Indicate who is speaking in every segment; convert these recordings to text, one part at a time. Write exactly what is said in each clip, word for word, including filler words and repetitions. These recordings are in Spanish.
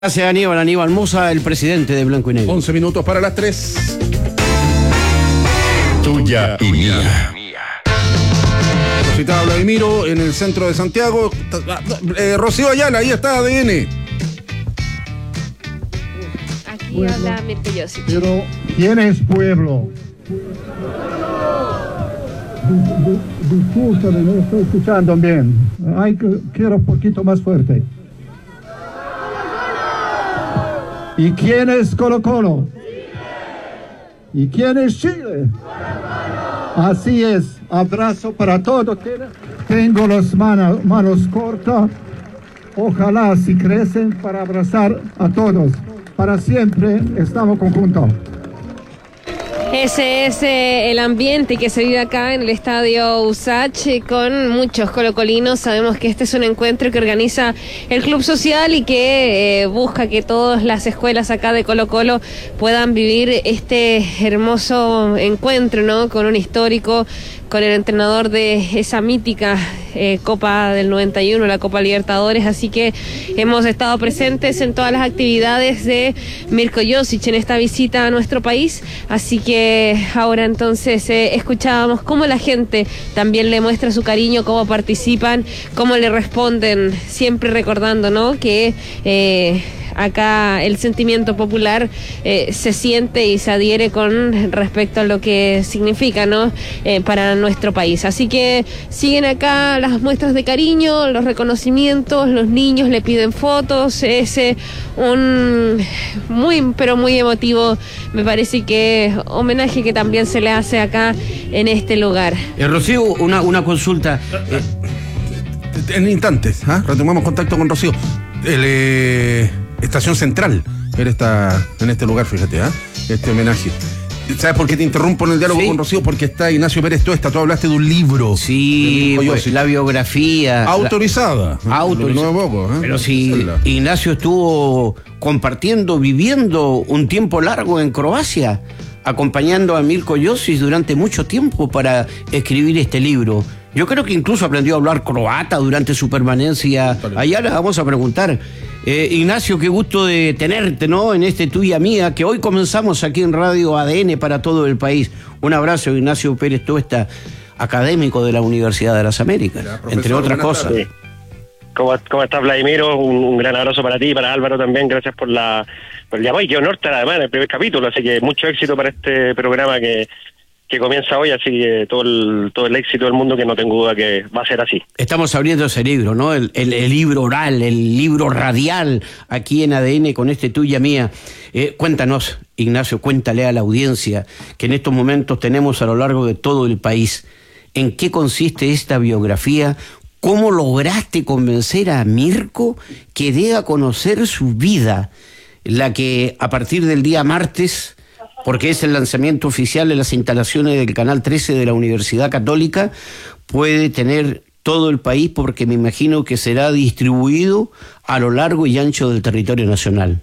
Speaker 1: Gracias, Aníbal. Aníbal Musa, el presidente de Blanco y Negro.
Speaker 2: once minutos para las tres. Tuya y mía. Rosita Vladimiro en el centro de Santiago. Eh, Rocío Ayala, ahí está A D N.
Speaker 3: Aquí
Speaker 4: Pueblo.
Speaker 3: habla Mirko Josic.
Speaker 4: Pero, ¿quién es pueblo? Discúlpame, no estoy escuchando bien. Ay, que quiero un poquito más fuerte. ¿Y quién es Colo Colo? ¿Y quién es Chile? Así es. Abrazo para todos. Tengo las manos, manos cortas. Ojalá si crecen para abrazar a todos. Para siempre estamos conjuntos.
Speaker 3: Ese es eh, el ambiente que se vive acá en el estadio Usach eh, con muchos colocolinos. Sabemos que este es un encuentro que organiza el Club Social y que eh, busca que todas las escuelas acá de Colo Colo puedan vivir este hermoso encuentro, ¿no? Con un histórico, con el entrenador de esa mítica eh, Copa del noventa y uno, la Copa Libertadores. Así que hemos estado presentes en todas las actividades de Mirko Josic en esta visita a nuestro país. Así que ahora entonces eh, escuchábamos cómo la gente también le muestra su cariño, cómo participan, cómo le responden, siempre recordando, ¿no? Que eh, acá el sentimiento popular eh, se siente y se adhiere con respecto a lo que significa, ¿no? Eh, para nuestro país. Así que siguen acá las muestras de cariño, los reconocimientos, los niños le piden fotos, es eh, un muy, pero muy emotivo, me parece que homenaje que también se le hace acá en este lugar.
Speaker 1: Eh, Rocío, una, una consulta. Eh,
Speaker 2: En instantes, ¿ah? Retomamos contacto con Rocío. El, eh, Estación Central, en, esta, en este lugar, fíjate, ¿ah? Este homenaje. ¿Sabes por qué te interrumpo en el diálogo
Speaker 1: Sí.
Speaker 2: con Rocío? Porque está Ignacio Pérez Tuesta. Tú hablaste de un libro.
Speaker 1: sí,
Speaker 2: de
Speaker 1: pues, la biografía.
Speaker 2: Autorizada.
Speaker 1: La, autorizada.
Speaker 2: No es poco, ¿eh?
Speaker 1: Pero si
Speaker 2: Hacerla.
Speaker 1: Ignacio estuvo compartiendo, viviendo un tiempo largo en Croacia, acompañando a Mirko Josic durante mucho tiempo para escribir este libro. Yo creo que incluso aprendió a hablar croata durante su permanencia allá. Le vamos a preguntar. Eh, Ignacio, qué gusto de tenerte, ¿no? En este Tuya Mía, que hoy comenzamos aquí en Radio A D N para todo el país. Un abrazo, Ignacio Pérez Tuesta, académico de la Universidad de las Américas,
Speaker 2: Ya,
Speaker 1: entre otras cosas.
Speaker 5: Sí. ¿Cómo, ¿Cómo estás, Vladimiro? Un, un gran abrazo para ti y para Álvaro también. Gracias por la por el llamado. Y qué honor estar además en el primer capítulo. Así que mucho éxito para este programa que, que comienza hoy. Así que todo el, todo el éxito del mundo, que no tengo duda que va a ser así.
Speaker 1: Estamos abriendo ese libro, ¿no? El, el, el libro oral, el libro radial aquí en A D N con este Tuya Mía. Eh, cuéntanos, Ignacio, cuéntale a la audiencia que en estos momentos tenemos a lo largo de todo el país. ¿En qué consiste esta biografía? ¿Cómo lograste convencer a Mirko que dé a conocer su vida? La que a partir del día martes, porque es el lanzamiento oficial de las instalaciones del Canal trece de la Universidad Católica, puede tener todo el país, porque me imagino que será distribuido a lo largo y ancho del territorio nacional.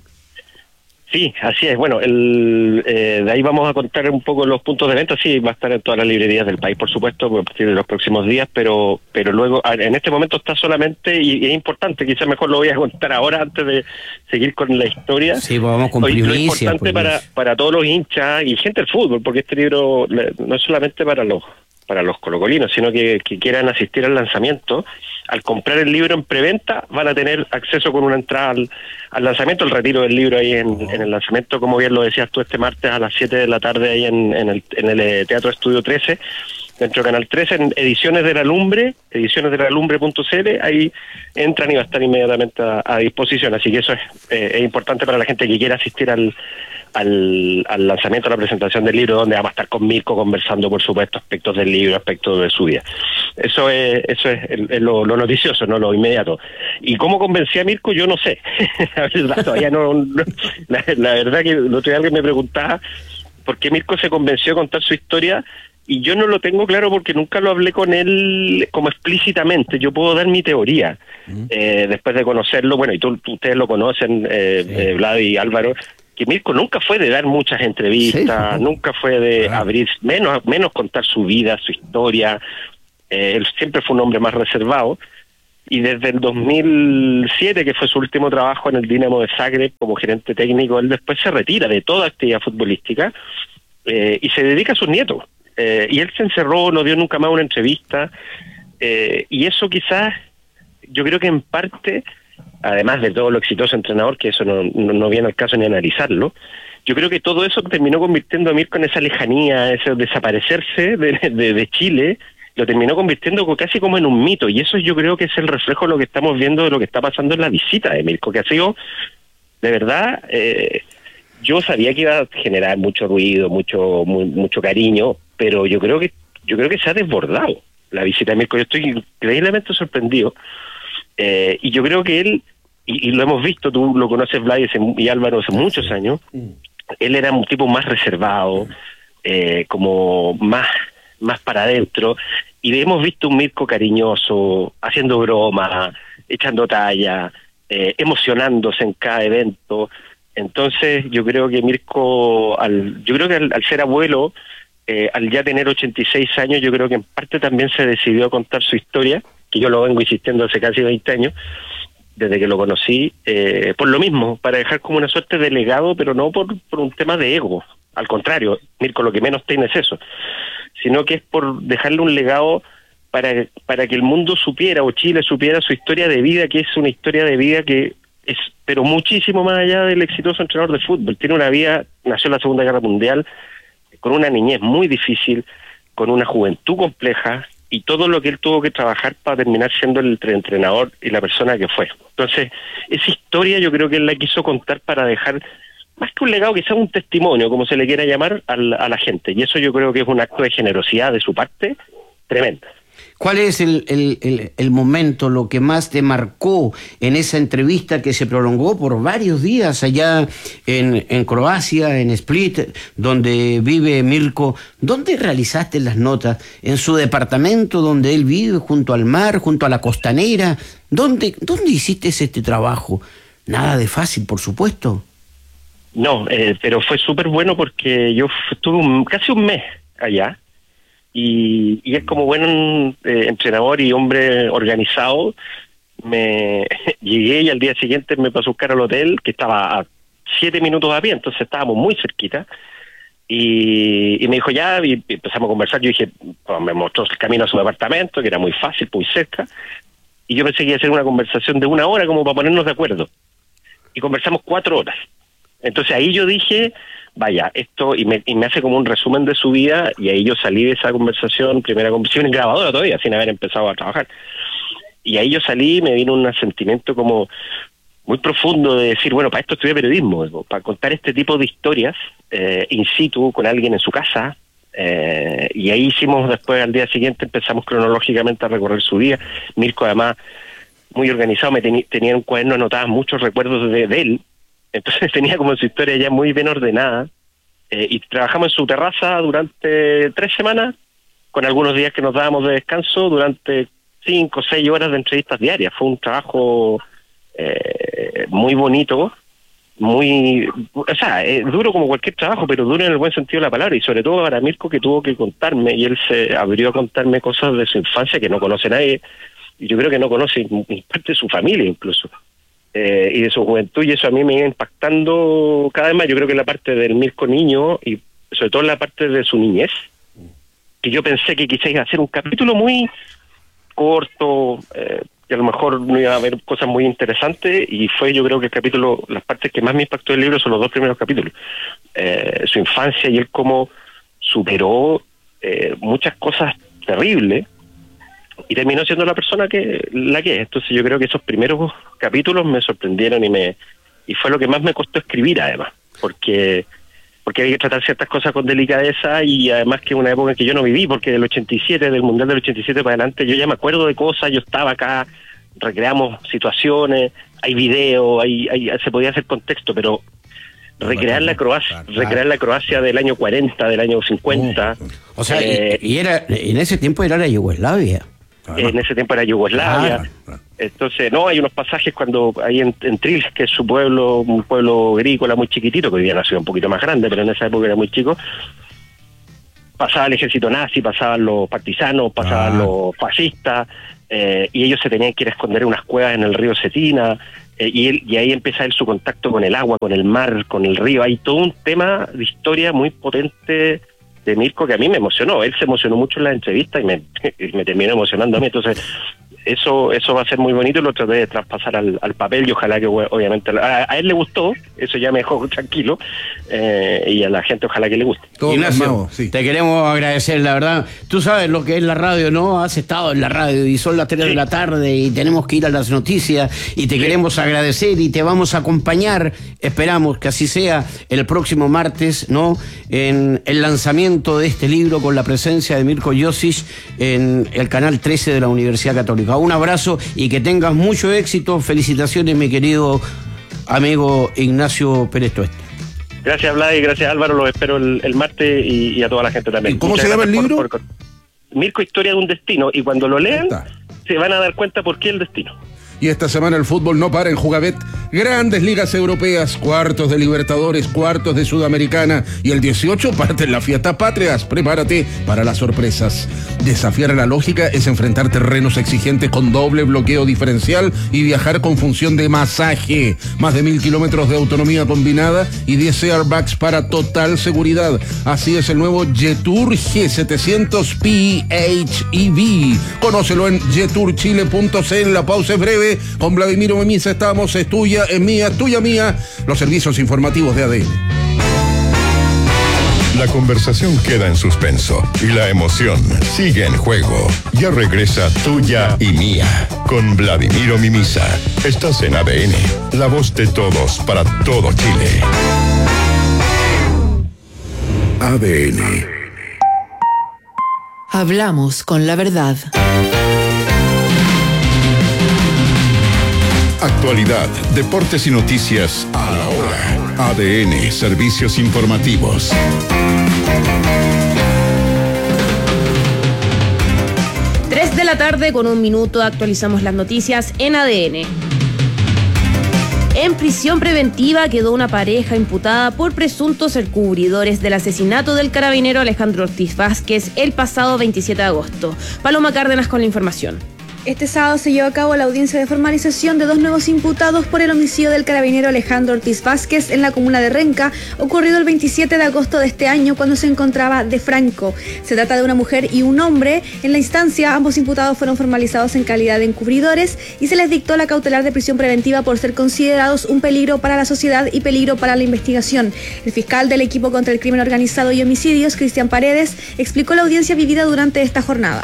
Speaker 5: Sí, así es. Bueno, el, eh, de ahí vamos a contar un poco los puntos de venta. Sí, va a estar en todas las librerías del país, por supuesto, a partir de los próximos días, pero pero luego, en este momento está solamente, y, y es importante, quizás mejor lo voy a contar ahora antes de seguir con la historia.
Speaker 1: Sí, pues vamos con
Speaker 5: Hoy,
Speaker 1: primicia.
Speaker 5: lo importante
Speaker 1: pues,
Speaker 5: para, para todos los hinchas y gente del fútbol, porque este libro no es solamente para los para los colocolinos, sino que, que quieran asistir al lanzamiento. Al comprar el libro en preventa van a tener acceso con una entrada al, al lanzamiento, el retiro del libro ahí en, en el lanzamiento, como bien lo decías tú, este martes a las siete de la tarde ahí en, en, el, en el Teatro Estudio trece, dentro de Canal trece, en Ediciones de la Lumbre, ediciones de la lumbre punto c l, ahí entran y va a estar inmediatamente a, a disposición. Así que eso es, eh, es importante para la gente que quiera asistir al Al, al lanzamiento, a la presentación del libro, donde vamos a estar con Mirko conversando, por supuesto, aspectos del libro, aspectos de su vida. Eso es eso es, el, es lo, lo noticioso, no lo inmediato. ¿Y cómo convencí a Mirko? Yo no sé. La verdad, todavía no, no la, la verdad que el otro día alguien me preguntaba por qué Mirko se convenció de contar su historia, y yo no lo tengo claro porque nunca lo hablé con él como explícitamente. Yo puedo dar mi teoría mm. eh, después de conocerlo. Bueno, y tú, tú ustedes lo conocen, eh, sí. eh, Vlad y Álvaro, que Mirko nunca fue de dar muchas entrevistas, sí, nunca fue de ah. abrir, menos menos contar su vida, su historia. Eh, él siempre fue un hombre más reservado. y desde el dos mil siete, que fue su último trabajo en el Dinamo de Zagreb como gerente técnico, él después se retira de toda actividad futbolística eh, y se dedica a sus nietos. Eh, y él se encerró, no dio nunca más una entrevista, eh, y eso quizás, yo creo que en parte, además de todo lo exitoso entrenador, que eso no, no, no viene al caso ni analizarlo, yo creo que todo eso terminó convirtiendo a Mirko en esa lejanía, ese desaparecerse de, de, de Chile, lo terminó convirtiendo casi como en un mito, y eso yo creo que es el reflejo de lo que estamos viendo, de lo que está pasando en la visita de Mirko, que ha sido, de verdad, eh, yo sabía que iba a generar mucho ruido, mucho muy, mucho cariño, pero yo creo que yo creo que se ha desbordado la visita de Mirko. Yo estoy increíblemente sorprendido, eh, y yo creo que él, y, y lo hemos visto, tú lo conoces, Vlad, y Álvaro, hace muchos años, él era un tipo más reservado, eh, como más más para adentro, y hemos visto un Mirko cariñoso, haciendo bromas, echando talla, eh, emocionándose en cada evento. Entonces yo creo que Mirko, al, yo creo que al, al ser abuelo, eh, al ya tener ochenta y seis años, yo creo que en parte también se decidió a contar su historia, que yo lo vengo insistiendo hace casi veinte años, desde que lo conocí, eh, por lo mismo, para dejar como una suerte de legado, pero no por, por un tema de ego. Al contrario, Mirko lo que menos tiene es eso, sino que es por dejarle un legado para, para que el mundo supiera, o Chile supiera, su historia de vida, que es una historia de vida que es, pero muchísimo más allá del exitoso entrenador de fútbol. Tiene una vida, nació en la Segunda Guerra Mundial, con una niñez muy difícil, con una juventud compleja, y todo lo que él tuvo que trabajar para terminar siendo el entrenador y la persona que fue. Entonces, esa historia yo creo que él la quiso contar para dejar, más que un legado, quizás un testimonio, como se le quiera llamar, a la, a la gente. Y eso yo creo que es un acto de generosidad de su parte tremendo.
Speaker 1: ¿Cuál es el, el, el, el momento, lo que más te marcó en esa entrevista que se prolongó por varios días allá en, en Croacia, en Split, donde vive Mirko? ¿Dónde realizaste las notas? ¿En su departamento donde él vive, junto al mar, junto a la costanera? ¿Dónde, dónde hiciste este trabajo? Nada de fácil, por supuesto.
Speaker 5: No, eh, pero fue súper bueno porque yo estuve un, casi un mes allá, y, y es como buen eh, entrenador y hombre organizado, me llegué y al día siguiente me pasó a buscar al hotel, que estaba a siete minutos a pie, entonces estábamos muy cerquita, y, y me dijo ya, y empezamos a conversar. Yo dije, pues, me mostró el camino a su departamento, que era muy fácil, muy cerca, y yo pensé que iba a ser una conversación de una hora como para ponernos de acuerdo, y conversamos cuatro horas. Entonces ahí yo dije, vaya, esto, y me, y me hace como un resumen de su vida, y ahí yo salí de esa conversación, primera conversación en grabadora todavía, sin haber empezado a trabajar. Y ahí yo salí y me vino un sentimiento como muy profundo de decir, bueno, para esto estudié periodismo, para contar este tipo de historias eh, in situ, con alguien en su casa, eh, y ahí hicimos después, al día siguiente, empezamos cronológicamente a recorrer su día. Mirko, además, muy organizado, me teni- tenía en un cuaderno anotados muchos recuerdos de, de él. Entonces tenía como su historia ya muy bien ordenada, eh, y trabajamos en su terraza durante tres semanas, con algunos días que nos dábamos de descanso, durante cinco o seis horas de entrevistas diarias. Fue un trabajo eh, muy bonito, muy, o sea, eh, duro como cualquier trabajo, pero duro en el buen sentido de la palabra, y sobre todo para Mirko, que tuvo que contarme, y él se abrió a contarme cosas de su infancia que no conoce nadie, y yo creo que no conoce ni parte de su familia incluso. Eh, y de su juventud, y eso a mí me iba impactando cada vez más. Yo creo que la parte del Mirko niño, y sobre todo la parte de su niñez, que yo pensé que quizás iba a ser un capítulo muy corto, eh, que a lo mejor no iba a haber cosas muy interesantes, y fue, yo creo que el capítulo, las partes que más me impactó del libro son los dos primeros capítulos. Eh, su infancia y él cómo superó eh, muchas cosas terribles, y terminó siendo la persona que la que es. Entonces yo creo que esos primeros capítulos me sorprendieron, y me y fue lo que más me costó escribir, además, porque porque hay que tratar ciertas cosas con delicadeza, y además que es una época en que yo no viví, porque del ochenta y siete, del Mundial del ochenta y siete para adelante, yo ya me acuerdo de cosas, yo estaba acá, recreamos situaciones, hay video, hay, hay se podía hacer contexto, pero recrear la Croacia, recrear la Croacia del año cuarenta, del año cincuenta.
Speaker 1: O sea,
Speaker 5: eh,
Speaker 1: y, y era en ese tiempo era la Yugoslavia.
Speaker 5: En ese tiempo era Yugoslavia.
Speaker 1: Ah,
Speaker 2: claro.
Speaker 5: Entonces, no, hay unos pasajes cuando hay en, en Trils, que es su pueblo, un pueblo agrícola muy chiquitito, que hoy día es una ciudad un poquito más grande, pero en esa época era muy chico. Pasaba el ejército nazi, pasaban los partisanos, pasaban
Speaker 2: Ah.
Speaker 5: los fascistas, eh, y ellos se tenían que ir a esconder en unas cuevas en el río Cetina, eh, y, él, y ahí empieza él su contacto con el agua, con el mar, con el río. Hay todo un tema de historia muy potente de Mirko que a mí me emocionó. Él se emocionó mucho en la entrevista y me, y me terminó emocionando a mí. Entonces eso eso va a ser muy bonito y lo traté de traspasar al, al papel y ojalá que obviamente a, a él le gustó, eso ya me dejó tranquilo, eh, y a la gente ojalá que le guste.
Speaker 1: Todo Ignacio, calmado, sí. Te queremos agradecer, la verdad. Tú sabes lo que es la radio, ¿no? Has estado en la radio y son las tres sí. de la tarde y tenemos que ir a las noticias y te sí. queremos agradecer y te vamos a acompañar, esperamos que así sea, el próximo martes, ¿no? En el lanzamiento de este libro con la presencia de Mirko Josic en el canal trece de la Universidad Católica. Un abrazo y que tengas mucho éxito. Felicitaciones, mi querido amigo Ignacio Pérez Tueste.
Speaker 5: Gracias, Vlad, y gracias, Álvaro. Los espero el, el martes y, y a toda la gente también.
Speaker 2: ¿Y cómo Muchas se llama el libro? Por, por,
Speaker 5: Mirko, Historia de un Destino. Y cuando lo lean, se van a dar cuenta por qué el destino.
Speaker 2: Y esta semana el fútbol no para en Jugabet. Grandes ligas europeas, cuartos de Libertadores, cuartos de Sudamericana. Y el dieciocho parten las fiestas patrias. Prepárate para las sorpresas. Desafiar a la lógica es enfrentar terrenos exigentes con doble bloqueo diferencial y viajar con función de masaje. Más de mil kilómetros de autonomía combinada y diez airbags para total seguridad. Así es el nuevo Jetour G setecientos P H E V. Conócelo en jetour chile punto c l. La pausa es breve. Con Vladimiro Memisa estamos, es tuya, es mía, tuya, mía, los servicios informativos de A D N.
Speaker 6: La conversación queda en suspenso y la emoción sigue en juego. Ya regresa Tuya y Mía con Vladimiro Memisa. Estás en A D N, la voz de todos para todo Chile. A D N.
Speaker 7: Hablamos con la verdad.
Speaker 6: Actualidad, deportes y noticias a la hora. A D N, servicios informativos.
Speaker 3: Tres de la tarde con un minuto actualizamos las noticias en A D N. En prisión preventiva quedó una pareja imputada por presuntos encubridores del asesinato del carabinero Alejandro Ortiz Vázquez el pasado veintisiete de agosto. Paloma Cárdenas con la información.
Speaker 8: Este sábado se llevó a cabo la audiencia de formalización de dos nuevos imputados por el homicidio del carabinero Alejandro Ortiz Vázquez en la comuna de Renca, ocurrido el veintisiete de agosto de este año cuando se encontraba de Franco. Se trata de una mujer y un hombre. En la instancia, ambos imputados fueron formalizados en calidad de encubridores y se les dictó la cautelar de prisión preventiva por ser considerados un peligro para la sociedad y peligro para la investigación. El fiscal del equipo contra el crimen organizado y homicidios, Cristian Paredes, explicó la audiencia vivida durante esta jornada.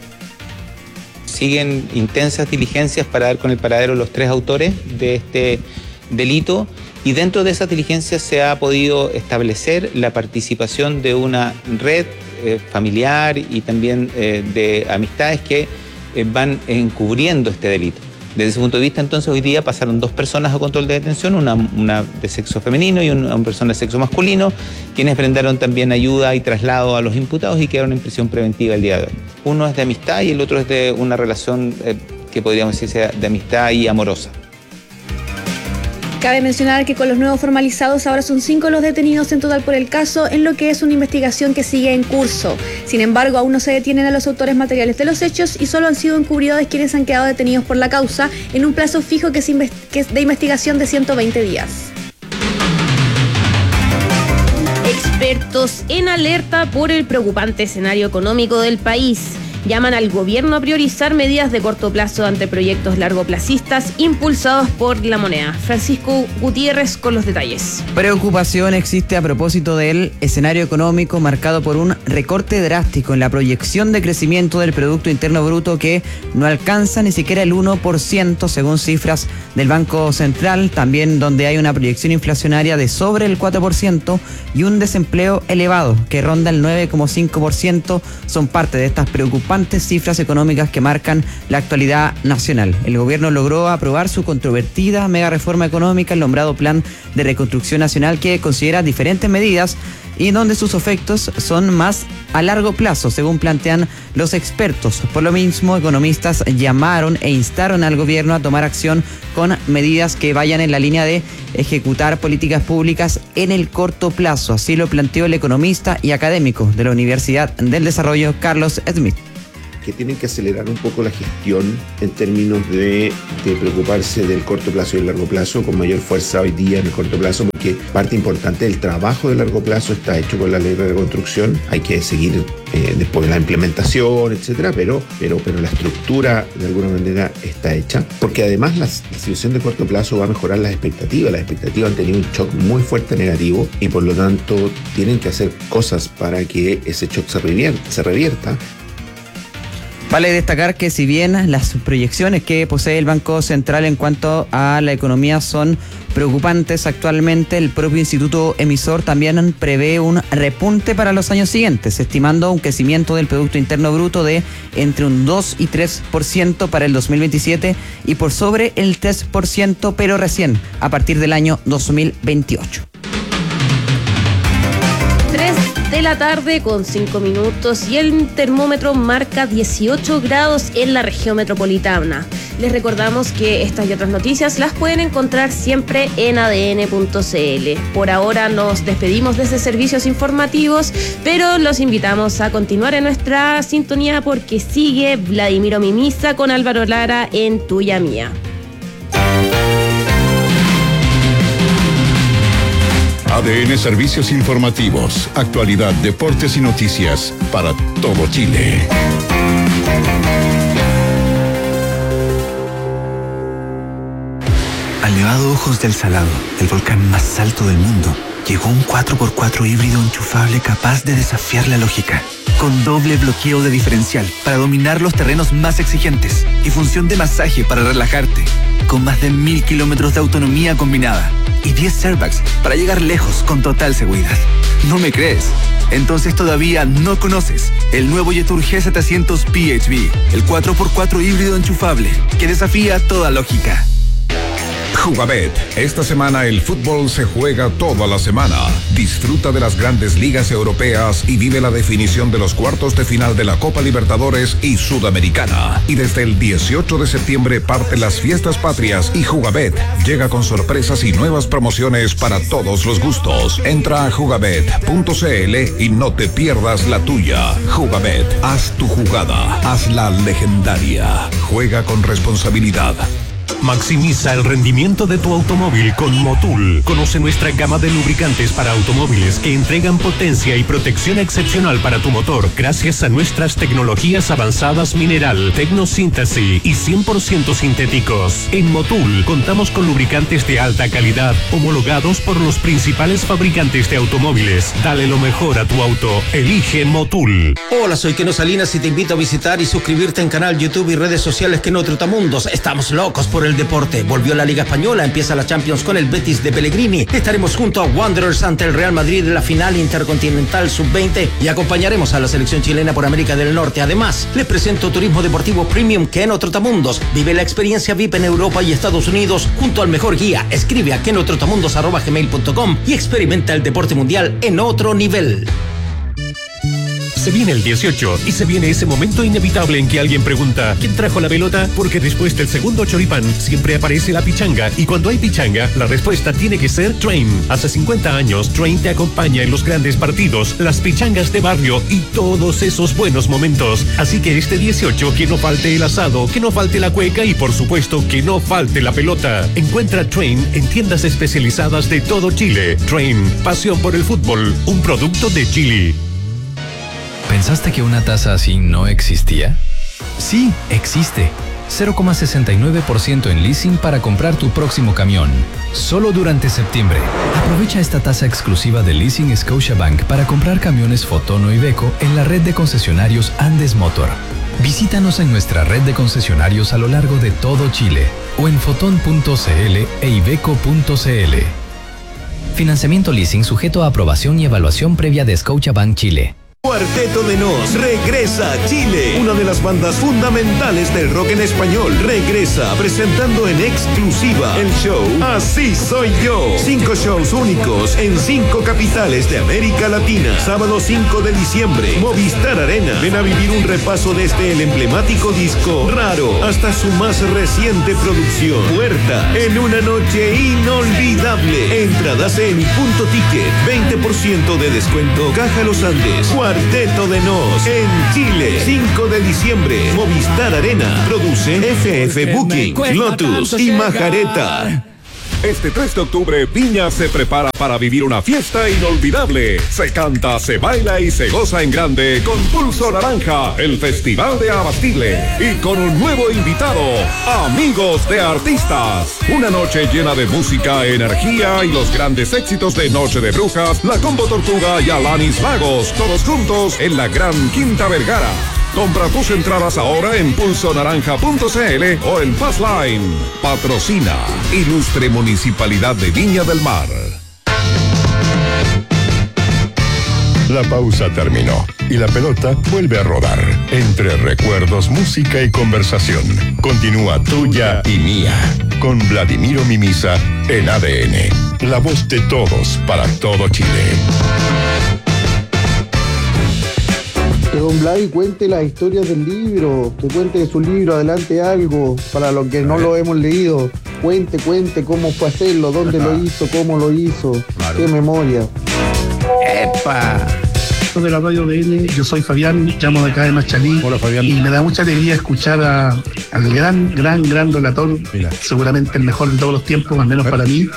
Speaker 9: Siguen intensas diligencias para dar con el paradero los tres autores de este delito y dentro de esas diligencias se ha podido establecer la participación de una red eh, familiar y también eh, de amistades que eh, van encubriendo este delito. Desde ese punto de vista, entonces, hoy día pasaron dos personas a control de detención, una, una de sexo femenino y una, una persona de sexo masculino, quienes brindaron también ayuda y traslado a los imputados y quedaron en prisión preventiva el día de hoy. Uno es de amistad y el otro es de una relación eh, que podríamos decir sea de amistad y amorosa.
Speaker 8: Cabe mencionar que con los nuevos formalizados ahora son cinco los detenidos en total por el caso, en lo que es una investigación que sigue en curso. Sin embargo, aún no se detienen a los autores materiales de los hechos y solo han sido encubridores quienes han quedado detenidos por la causa en un plazo fijo que es, invest- que es de investigación de ciento veinte días.
Speaker 3: Expertos en alerta por el preocupante escenario económico del país. Llaman al gobierno a priorizar medidas de corto plazo ante proyectos largoplacistas impulsados por la moneda. Francisco Gutiérrez con los detalles.
Speaker 10: Preocupación existe a propósito del escenario económico marcado por un recorte drástico en la proyección de crecimiento del Producto Interno Bruto que no alcanza ni siquiera el uno por ciento según cifras del Banco Central, también donde hay una proyección inflacionaria de sobre el cuatro por ciento y un desempleo elevado que ronda el nueve coma cinco por ciento, son parte de estas preocupaciones cifras económicas que marcan la actualidad nacional. El gobierno logró aprobar su controvertida mega reforma económica, el nombrado Plan de Reconstrucción Nacional, que considera diferentes medidas y donde sus efectos son más a largo plazo, según plantean los expertos. Por lo mismo, economistas llamaron e instaron al gobierno a tomar acción con medidas que vayan en la línea de ejecutar políticas públicas en el corto plazo. Así lo planteó el economista y académico de la Universidad del Desarrollo, Carlos Smith.
Speaker 11: que tienen que acelerar un poco la gestión en términos de, de preocuparse del corto plazo y el largo plazo con mayor fuerza hoy día en el corto plazo, porque parte importante del trabajo de largo plazo está hecho con la ley de reconstrucción. Hay que seguir eh, después la implementación, etcétera, pero, pero, pero la estructura de alguna manera está hecha, porque además la, la situación de corto plazo va a mejorar las expectativas. Las expectativas han tenido un shock muy fuerte negativo y por lo tanto tienen que hacer cosas para que ese shock se revierta. Se revierta.
Speaker 10: Vale destacar que si bien las proyecciones que posee el Banco Central en cuanto a la economía son preocupantes actualmente, el propio instituto emisor también prevé un repunte para los años siguientes, estimando un crecimiento del Producto Interno Bruto de entre un dos y tres por ciento para el dos mil veintisiete y por sobre el tres por ciento, pero recién a partir del año dos mil veintiocho.
Speaker 12: De la tarde con cinco minutos y el termómetro marca dieciocho grados en la región metropolitana. Les recordamos que estas y otras noticias las pueden encontrar siempre en A D N punto C L. Por ahora nos despedimos desde servicios informativos, pero los invitamos a continuar en nuestra sintonía porque sigue Vladimiro Mimisa con Álvaro Lara en Tuya Mía.
Speaker 6: A D N Servicios Informativos, actualidad, deportes y noticias para todo Chile.
Speaker 13: Al Nevado Ojos del Salado, el volcán más alto del mundo, llegó un cuatro por cuatro híbrido enchufable capaz de desafiar la lógica. Con doble bloqueo de diferencial para dominar los terrenos más exigentes y función de masaje para relajarte. Con más de mil kilómetros de autonomía combinada y diez airbags para llegar lejos con total seguridad. ¿No me crees? Entonces todavía no conoces el nuevo Jetour G setecientos P H V, el cuatro por cuatro híbrido enchufable que desafía toda lógica.
Speaker 14: Jugabet. Esta semana el fútbol se juega toda la semana. Disfruta de las grandes ligas europeas y vive la definición de los cuartos de final de la Copa Libertadores y Sudamericana. Y desde el dieciocho de septiembre parte las fiestas patrias y Jugabet llega con sorpresas y nuevas promociones para todos los gustos. Entra a jugabet punto c l y no te pierdas la tuya. Jugabet, haz tu jugada, hazla legendaria. Juega con responsabilidad.
Speaker 15: Maximiza el rendimiento de tu automóvil con Motul. Conoce nuestra gama de lubricantes para automóviles que entregan potencia y protección excepcional para tu motor gracias a nuestras tecnologías avanzadas mineral, tecnosíntesis y cien por ciento sintéticos. En Motul contamos con lubricantes de alta calidad homologados por los principales fabricantes de automóviles. Dale lo mejor a tu auto. Elige Motul.
Speaker 16: Hola, soy Keno Salinas y te invito a visitar y suscribirte en canal YouTube y redes sociales Keno Trotamundos. Estamos locos por el deporte. Volvió la Liga Española, empieza la Champions con el Betis de Pellegrini. Estaremos junto a Wanderers ante el Real Madrid en la final intercontinental sub veinte y acompañaremos a la selección chilena por América del Norte. Además, les presento Turismo Deportivo Premium Keno Trotamundos. Vive la experiencia V I P en Europa y Estados Unidos junto al mejor guía. Escribe a kenotrotamundos arroba gmail punto com y experimenta el deporte mundial en otro nivel.
Speaker 15: Se viene el dieciocho y se viene ese momento inevitable en que alguien pregunta ¿quién trajo la pelota? Porque después del segundo choripán siempre aparece la pichanga y cuando hay pichanga la respuesta tiene que ser Train. Hace cincuenta años Train te acompaña en los grandes partidos, las pichangas de barrio y todos esos buenos momentos. Así que este dieciocho que no falte el asado, que no falte la cueca y por supuesto que no falte la pelota. Encuentra Train en tiendas especializadas de todo Chile. Train, pasión por el fútbol, un producto de Chile.
Speaker 17: ¿Pensaste que una tasa así no existía? Sí, existe. cero coma sesenta y nueve por ciento en leasing para comprar tu próximo camión. Solo durante septiembre. Aprovecha esta tasa exclusiva de Leasing Scotiabank para comprar camiones Foton o Iveco en la red de concesionarios Andes Motor. Visítanos en nuestra red de concesionarios a lo largo de todo Chile o en foton punto c l e iveco punto c l. Financiamiento leasing sujeto a aprobación y evaluación previa de Scotiabank Chile.
Speaker 18: Cuarteto de Nos regresa a Chile. Una de las bandas fundamentales del rock en español regresa presentando en exclusiva el show Así Soy Yo. Cinco shows únicos en cinco capitales de América Latina. Sábado cinco de diciembre, Movistar Arena. Ven a vivir un repaso desde el emblemático disco Raro hasta su más reciente producción Puerta, en una noche inolvidable. Entradas en Punto Ticket, veinte por ciento de descuento. Caja Los Andes. Cuarteto de Nos en Chile. cinco de diciembre. Movistar Arena. Produce F F Booking, Lotus y Majareta.
Speaker 14: Este tres de octubre, Viña se prepara para vivir una fiesta inolvidable. Se canta, se baila y se goza en grande con Pulso Naranja, el Festival de Abastible. Y con un nuevo invitado, Amigos de Artistas. Una noche llena de música, energía y los grandes éxitos de Noche de Brujas, La Combo Tortuga y Alanis Vagos. Todos juntos en la Gran Quinta Vergara. Compra tus entradas ahora en pulso naranja punto c l o en Fastline. Patrocina Ilustre Municipalidad de Viña del Mar.
Speaker 6: La pausa terminó y la pelota vuelve a rodar. Entre recuerdos, música y conversación. Continúa Tuya y Mía con Vladimiro Mimisa en A D N. La voz de todos para todo Chile.
Speaker 19: Que don Vladi cuente las historias del libro, que cuente de su libro, adelante algo, para los que no lo hemos leído. Cuente, cuente cómo fue hacerlo, dónde lo hizo, cómo lo hizo, claro. Qué memoria.
Speaker 1: ¡Epa!
Speaker 20: De la radio D N, yo soy Fabián, llamo de acá de Machalí.
Speaker 2: Hola, Fabián.
Speaker 20: Y me da mucha alegría escuchar a, al gran, gran, gran relator, Mira. seguramente el mejor de todos los tiempos, al menos para mí,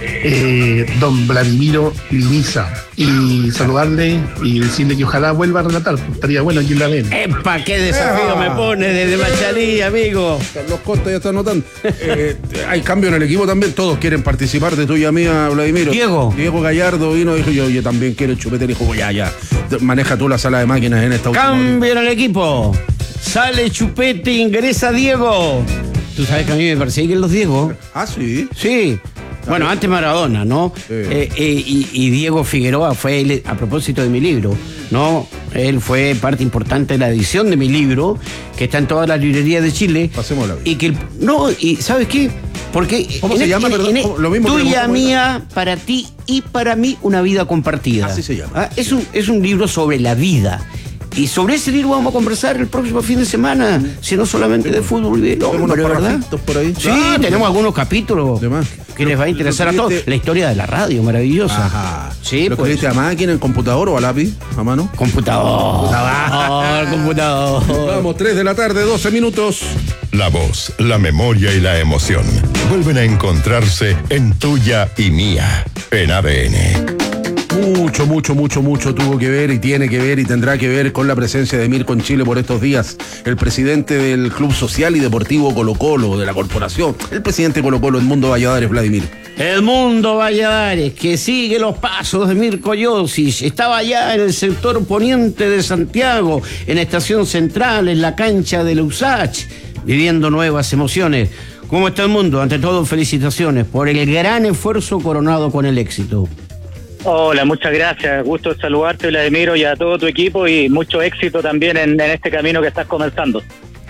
Speaker 20: eh, don Vladimiro Mimisa. Y saludarle y decirle que ojalá vuelva a relatar, pues, estaría bueno aquí en la D N.
Speaker 1: ¡Epa! ¡Qué desafío me pone desde Machalí, amigo!
Speaker 2: Los Costa ya están notando. eh, hay cambio en el equipo también, todos quieren participar de Tuya Mía, Vladimiro.
Speaker 1: Diego.
Speaker 2: Diego Gallardo vino y dijo, yo, yo también quiero el chupete, le dijo, ya, ya, maneja tú la sala de máquinas en esta última.
Speaker 1: Cambio en el equipo. Sale Chupete, ingresa Diego. Tú sabes que a mí me persiguen los Diego.
Speaker 2: Ah, sí.
Speaker 1: Sí. Bueno, antes Maradona, ¿no? Sí. Eh, eh, y, y Diego Figueroa fue, él, a propósito de mi libro, ¿no? Él fue parte importante de la edición de mi libro, que está en todas las librerías de Chile.
Speaker 2: Pasémosla.
Speaker 1: Y que, no, y ¿sabes qué? Porque
Speaker 2: ¿Cómo se
Speaker 1: el,
Speaker 2: llama?
Speaker 1: En,
Speaker 2: Perdón,
Speaker 1: en,
Speaker 2: lo mismo
Speaker 1: Tuya Mía, para ti y para mí, una vida compartida.
Speaker 2: Así se llama.
Speaker 1: Ah, es, un, es un libro sobre la vida. Y sobre ese libro vamos a conversar el próximo fin de semana, mm. si no solamente de fútbol y del hombre, ¿verdad?
Speaker 2: Por ahí.
Speaker 1: Sí, claro, tenemos algunos capítulos que les va a interesar a todos. La historia de la radio, maravillosa.
Speaker 2: Ajá.
Speaker 1: Sí,
Speaker 2: ¿Lo
Speaker 1: pues.
Speaker 2: escribiste a máquina, en computador o a lápiz, a mano?
Speaker 1: Computador. Computador, computador.
Speaker 2: Vamos, tres de la tarde, doce minutos.
Speaker 6: La voz, la memoria y la emoción vuelven a encontrarse en Tuya y Mía, en A D N.
Speaker 2: Mucho, mucho, mucho, mucho tuvo que ver y tiene que ver y tendrá que ver con la presencia de Mirko en Chile por estos días. El presidente del Club Social y Deportivo Colo Colo, de la corporación, el presidente de Colo Colo, Edmundo Valladares, Vladimir.
Speaker 1: Edmundo Valladares, que sigue los pasos de Mirko Josic, estaba allá en el sector poniente de Santiago, en Estación Central, en la cancha de Usach, viviendo nuevas emociones. ¿Cómo está el mundo? Ante todo, felicitaciones por el gran esfuerzo coronado con el éxito.
Speaker 21: Hola, muchas gracias. Gusto saludarte, Vladimiro, y a todo tu equipo, y mucho éxito también en, en este camino que estás comenzando.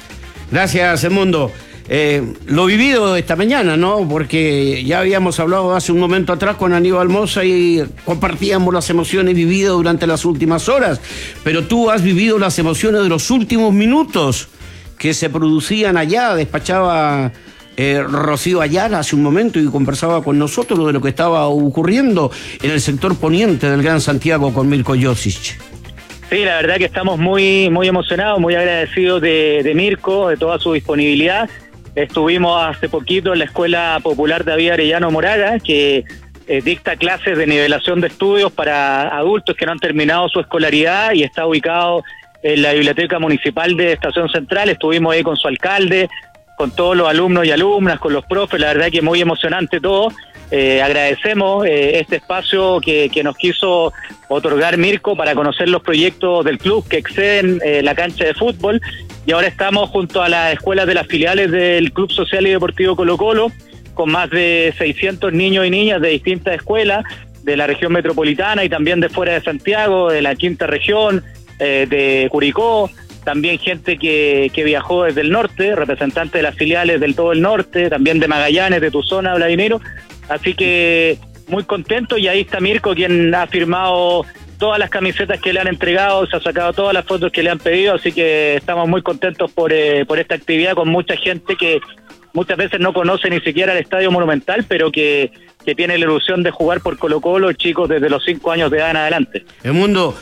Speaker 1: Gracias, Edmundo. Eh, lo vivido esta mañana, ¿no? Porque ya habíamos hablado hace un momento atrás con Aníbal Mosa y compartíamos las emociones vividas durante las últimas horas, pero tú has vivido las emociones de los últimos minutos que se producían allá. Despachaba Eh, Rocío Ayala hace un momento y conversaba con nosotros de lo que estaba ocurriendo en el sector poniente del Gran Santiago con Mirko Josic.
Speaker 21: Sí, la verdad que estamos muy muy emocionados, muy agradecidos de, de Mirko, de toda su disponibilidad. Estuvimos hace poquito en la Escuela Popular David Arellano Moraga, que eh, dicta clases de nivelación de estudios para adultos que no han terminado su escolaridad, y está ubicado en la Biblioteca Municipal de Estación Central. Estuvimos ahí con su alcalde, con todos los alumnos y alumnas, con los profes. La verdad que muy emocionante todo. Eh, agradecemos eh, este espacio que, que nos quiso otorgar Mirko para conocer los proyectos del club que exceden eh, la cancha de fútbol, y ahora estamos junto a las escuelas de las filiales del Club Social y Deportivo Colo Colo, con más de seiscientos niños y niñas de distintas escuelas de la región metropolitana y también de fuera de Santiago, de la quinta región, eh, de Curicó. También gente que, que viajó desde el norte, representantes de las filiales del todo el norte, también de Magallanes, de tu zona, Vladimiro. Así que muy contento, y ahí está Mirko, quien ha firmado todas las camisetas que le han entregado, se ha sacado todas las fotos que le han pedido, así que estamos muy contentos por, eh, por esta actividad, con mucha gente que muchas veces no conoce ni siquiera el Estadio Monumental, pero que, que tiene la ilusión de jugar por Colo Colo, chicos desde los cinco años de edad en adelante.
Speaker 1: El mundo...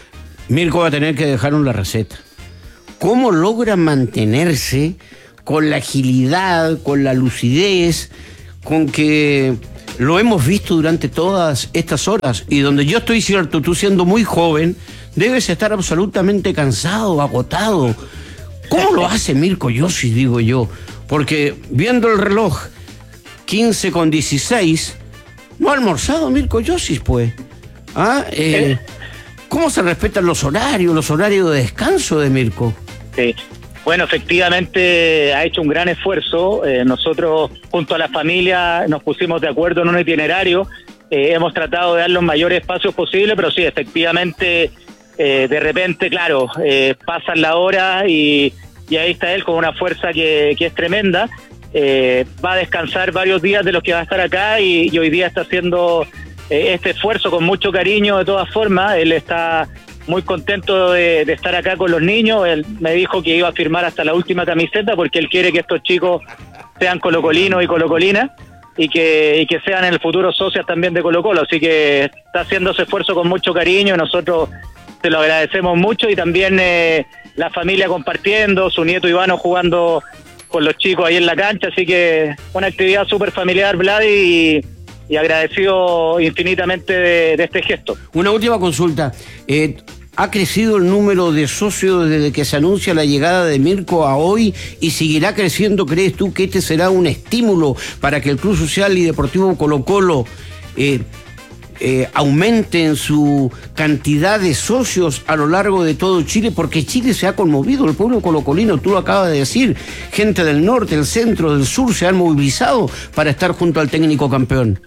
Speaker 1: Mirko va a tener que dejarnos la receta. ¿Cómo logra mantenerse con la agilidad, con la lucidez, con que lo hemos visto durante todas estas horas? Y donde yo estoy cierto, tú siendo muy joven, debes estar absolutamente cansado, agotado. ¿Cómo lo hace Mirko Yosic, digo yo? Porque viendo el reloj, quince con dieciséis, no ha almorzado Mirko Yosic, pues. ¿Ah? Eh, ¿Cómo se respetan los horarios, los horarios de descanso de Mirko?
Speaker 21: Sí. Bueno, efectivamente ha hecho un gran esfuerzo. Eh, nosotros, junto a la familia, nos pusimos de acuerdo en un itinerario. Eh, hemos tratado de dar los mayores espacios posibles, pero sí, efectivamente, eh, de repente, claro, eh, pasan la hora y, y ahí está él con una fuerza que, que es tremenda. Eh, va a descansar varios días de los que va a estar acá y, y hoy día está haciendo eh, este esfuerzo con mucho cariño. De todas formas, él está muy contento de, de estar acá con los niños. Él me dijo que iba a firmar hasta la última camiseta porque él quiere que estos chicos sean colocolinos y colocolinas y que, y que sean en el futuro socios también de Colo Colo. Así que está haciendo ese esfuerzo con mucho cariño y nosotros te lo agradecemos mucho. Y también eh, la familia compartiendo, su nieto Ivano jugando con los chicos ahí en la cancha. Así que una actividad súper familiar, Vlad, y, y agradecido infinitamente de, de este gesto.
Speaker 1: Una última consulta. Eh, ¿Ha crecido el número de socios desde que se anuncia la llegada de Mirko a hoy y seguirá creciendo? ¿Crees tú que este será un estímulo para que el Club Social y Deportivo Colo Colo eh, eh, aumente en su cantidad de socios a lo largo de todo Chile? Porque Chile se ha conmovido, el pueblo colocolino, tú lo acabas de decir, gente del norte, del centro, del sur se han movilizado para estar junto al técnico campeón.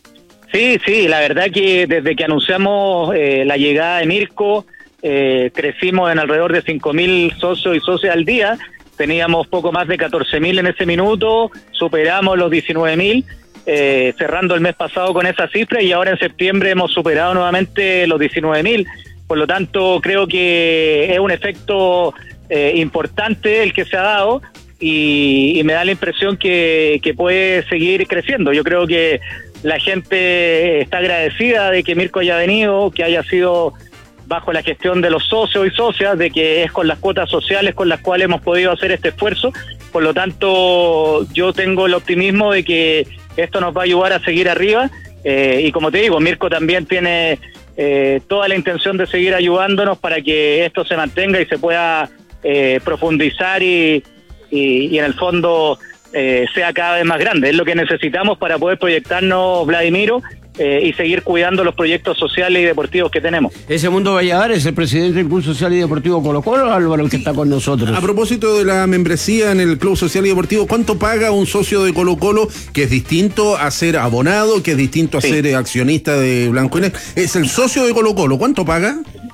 Speaker 21: Sí, sí, la verdad que desde que anunciamos eh, la llegada de Mirko, eh, crecimos en alrededor de cinco mil socios y socias al día. Teníamos poco más de catorce mil en ese minuto, superamos los diecinueve mil, eh, cerrando el mes pasado con esa cifra, y ahora en septiembre hemos superado nuevamente los diecinueve mil. Por lo tanto, creo que es un efecto eh, importante el que se ha dado, y, y me da la impresión que, que puede seguir creciendo. Yo creo que la gente está agradecida de que Mirko haya venido, que haya sido bajo la gestión de los socios y socias, de que es con las cuotas sociales con las cuales hemos podido hacer este esfuerzo. Por lo tanto, yo tengo el optimismo de que esto nos va a ayudar a seguir arriba, eh, y como te digo, Mirko también tiene eh, toda la intención de seguir ayudándonos para que esto se mantenga y se pueda eh, profundizar y, y, y en el fondo Eh, sea cada vez más grande. Es lo que necesitamos para poder proyectarnos, Vladimiro, eh, y seguir cuidando los proyectos sociales y deportivos que tenemos.
Speaker 1: Ese Mundo Valladares es el presidente del Club Social y Deportivo Colo Colo, Álvaro, el que está con nosotros.
Speaker 2: A propósito de la membresía en el Club Social y Deportivo, ¿cuánto paga un socio de Colo Colo, que es distinto a ser abonado, que es distinto a sí. ser accionista de Blanco y Negro? Es el socio de Colo Colo, ¿cuánto paga?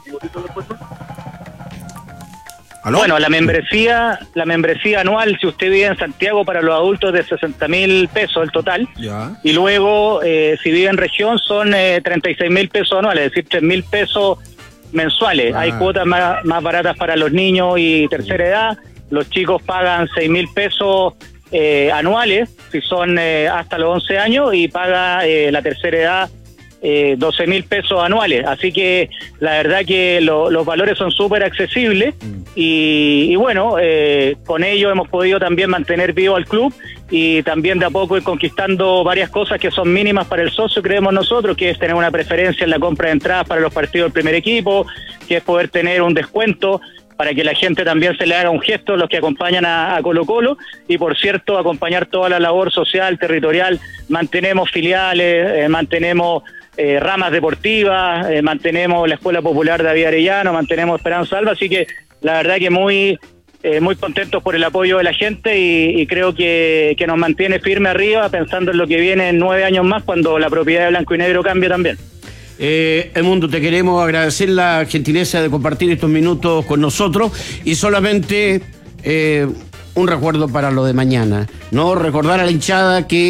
Speaker 2: ¿Aló?
Speaker 21: Bueno, la membresía, la membresía anual, si usted vive en Santiago, para los adultos es de sesenta mil pesos el total.
Speaker 2: Ya.
Speaker 21: Y luego, eh, si vive en región, son eh, treinta y seis mil pesos anuales, es decir, tres mil pesos mensuales. Ah. Hay cuotas más, más baratas para los niños y tercera edad. Los chicos pagan seis mil pesos eh, anuales, si son eh, hasta los once años, y paga eh, la tercera edad Eh, doce mil pesos anuales. Así que la verdad que lo, los valores son súper accesibles, y, y bueno, eh, con ello hemos podido también mantener vivo al club, y también de a poco ir conquistando varias cosas que son mínimas para el socio, creemos nosotros, que es tener una preferencia en la compra de entradas para los partidos del primer equipo, que es poder tener un descuento para que la gente también se le haga un gesto, los que acompañan a, a Colo Colo, y por cierto, acompañar toda la labor social, territorial. Mantenemos filiales, eh, mantenemos Eh, ramas deportivas, eh, mantenemos la Escuela Popular David Arellano, mantenemos Esperanza Alba, así que la verdad que muy eh, muy contentos por el apoyo de la gente, y, y creo que, que nos mantiene firme arriba, pensando en lo que viene en nueve años más, cuando la propiedad de Blanco y Negro cambie también.
Speaker 1: Eh, Edmundo, te queremos agradecer la gentileza de compartir estos minutos con nosotros, y solamente eh, un recuerdo para lo de mañana, ¿no? Recordar a la hinchada que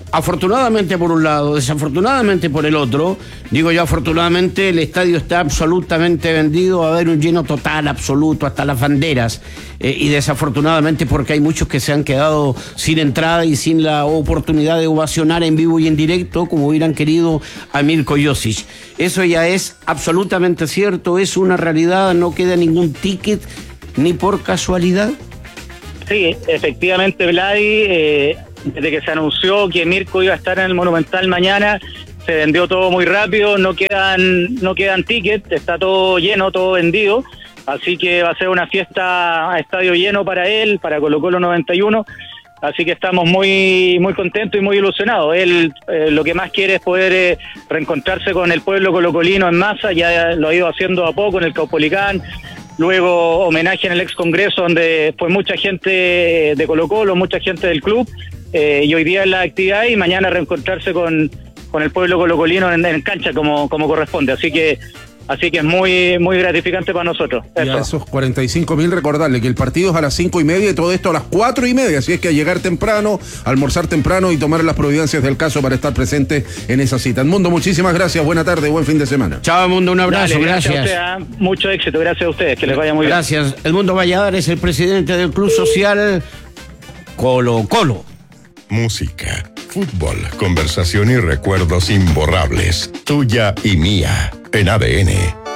Speaker 1: afortunadamente por un lado, desafortunadamente por el otro. Digo yo, afortunadamente el estadio está absolutamente vendido, va a haber un lleno total, absoluto, hasta las banderas. Eh, y desafortunadamente porque hay muchos que se han quedado sin entrada y sin la oportunidad de ovacionar en vivo y en directo como hubieran querido a Mirko Josic. Eso ya es absolutamente cierto, es una realidad, no queda ningún ticket ni por casualidad.
Speaker 21: Sí, efectivamente, Vladi, eh, desde que se anunció que Mirko iba a estar en el Monumental mañana, se vendió todo muy rápido, no quedan no quedan tickets, está todo lleno, todo vendido, así que va a ser una fiesta a estadio lleno para él, para Colo Colo noventa y uno, así que estamos muy muy contentos y muy ilusionados. Él eh, lo que más quiere es poder eh, reencontrarse con el pueblo colocolino en masa, ya lo ha ido haciendo a poco en el Caupolicán. Luego homenaje en el ex Congreso, donde fue mucha gente de Colo Colo, mucha gente del club, eh, y hoy día en la actividad y mañana reencontrarse con, con el pueblo colocolino en, en cancha como, como corresponde. Así que así que es muy muy gratificante para nosotros.
Speaker 2: Y a esos cuarenta y cinco mil recordarle que el partido es a las cinco y media y todo esto a las cuatro y media, así es que a llegar temprano, almorzar temprano y tomar las providencias del caso para estar presente en esa cita. Mundo, muchísimas gracias, buena tarde, buen fin de semana.
Speaker 1: Chao, Mundo, un abrazo.
Speaker 21: Dale,
Speaker 1: gracias.
Speaker 21: gracias a usted, ¿eh? Mucho éxito, gracias a ustedes, que les vaya muy bien.
Speaker 1: Gracias. El Mundo Valladares es el presidente del Club Social Colo Colo.
Speaker 6: Música, fútbol, conversación y recuerdos imborrables. Tuya y mía en A D N.